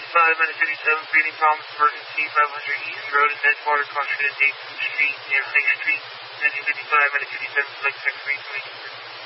minute 57, Freedom Promise Emergency, 500 East Road in Edgewater, crossing at 8th Street near High Street. Engine 55, minute 57, select 6 3, 22.